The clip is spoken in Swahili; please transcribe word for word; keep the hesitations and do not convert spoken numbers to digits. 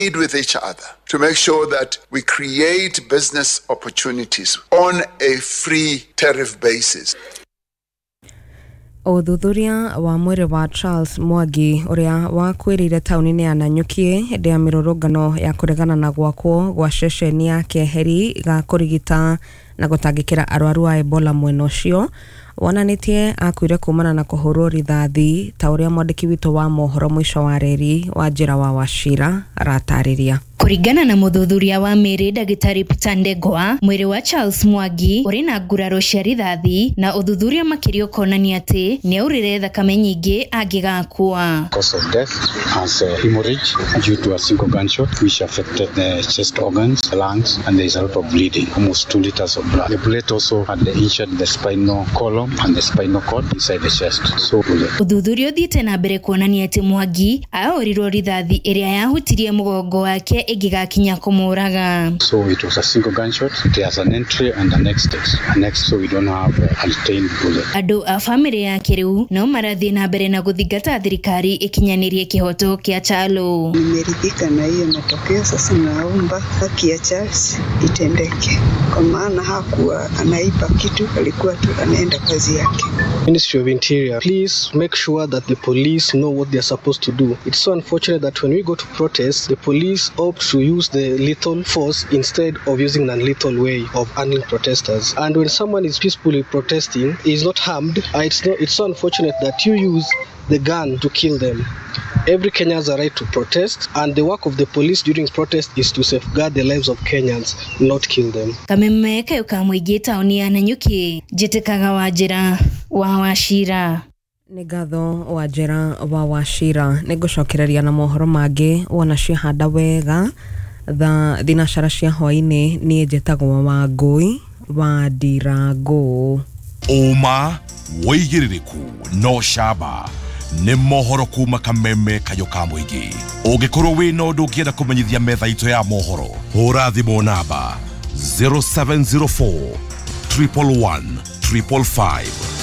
with each other to make sure that we create business opportunities on a free tariff basis. Uthuthuria wa mwiri wa Charles Mwangi uria wakwirire tauni-ini ya Nanyuki hindi ya mirurungano ya kuregana na gwakwo gwa ceceni ya keheri ga kurigita na gutangikira arwaru a Ebola mwena ucio wonanitie akuire kumana na kuhurwo rithathi ta uria mwandiki witũ wa mohoro mwisho wa reri wa njira wa Wachira aratariria. Kuringana na muthuthuria wa miri Dagitari Peter Ndegwa, mwiri wa Charles Mwangi uri na nguraro cia rithathi na uthuthuria makirio konania ati ni aurire thakame nyingi angigakua. Cause of death as a hemorrhage due to a single gunshot which affected the chest organs, the lungs, and there is a lot of bleeding, almost two liters of blood. The bullet also had injured the spinal column and the spinal cord inside the chest. So uthuthuria uthiite na mbere kuonania ati Mwangi aorirwo rithathi iria yahutirie mugongo wake igigakinya kumuraga. So it was a single gunshot. It has an entry and an exit. An exit, so we don't have a retained bullet. Andu a family ya Kiriu no marathi na mbere na guthingata thirikari ikinyanirie kihoto kia Chalo. Nimeridhika na hiyo matokeo, sasa naomba haki ya Charles itendeke, kwa maana hakuwa anaiba kitu, alikuwa tu anaenda kazi yake. Ministry of Interior, please make sure that the police know what they are supposed to do. It's so unfortunate that when we go to protest, the police opt to use the lethal force instead of using a lethal way of handling protesters. And when someone is peacefully protesting, is not harmed, it's not, it's so unfortunate that you use the gun to kill them. Every Kenyan has a right to protest, and the work of the police during protest is to safeguard the lives of Kenyans, not kill them. Kameme kayo kamwigi tauni ya Nanyuki, Jitikaga Wachira wa Wachira. Nigatho Wachira wa Wachira nigucokereria na mohoro mangi wona cihanda wega tha thinacara cia hwaini ni njitagwo wa Ngui wa Ndirangu. Uma woigiririku no shaba ni mohoro kuma Kameme kayo kamwigi. Ugikorwo wi no ndu ngienda kumenyithia metha itu ya mohoro, hura thimu namba zero seven zero four, one one one, five five five.